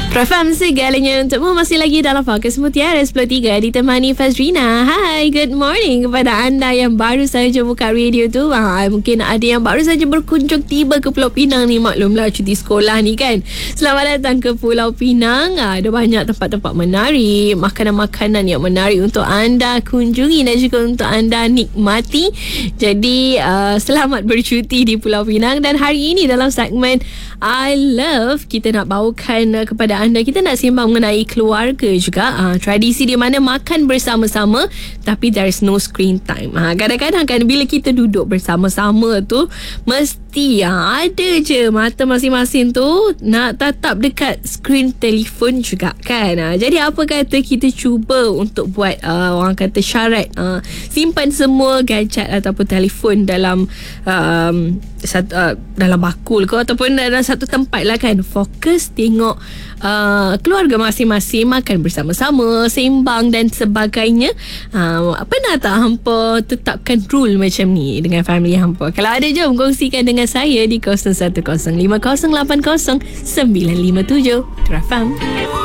Trafam segalanya untukmu, masih lagi dalam Fokus Mutiara 10.3 ditemani Fazrina. Hai, good morning kepada anda yang baru saja buka radio tu. Mungkin ada yang baru saja berkunjung tiba ke Pulau Pinang ni. Maklumlah cuti sekolah ni kan. Selamat datang ke Pulau Pinang. Ada banyak tempat-tempat menarik, makanan-makanan yang menarik untuk anda kunjungi dan juga untuk anda nikmati. Jadi selamat bercuti di Pulau Pinang. Dan hari ini dalam segmen I Love, kita nak bawakan kepada anda, kita nak sembang mengenai keluarga juga. Tradisi di mana makan bersama-sama tapi there is no screen time. Kadang-kadang kan bila kita duduk bersama-sama tu, mesti ada je mata masing-masing tu nak tatap dekat skrin telefon juga kan. Jadi apa kata kita cuba untuk buat orang kata syarat, simpan semua gadget ataupun telefon dalam dalam bakul ke ataupun dalam satu tempat lah kan. Fokus tengok keluarga masing-masing makan bersama-sama, sembang dan sebagainya. Pernah tak hampa tetapkan rule macam ni dengan family hampa? Kalau ada, jom kongsikan dengan saya di 0105080957 Trafam.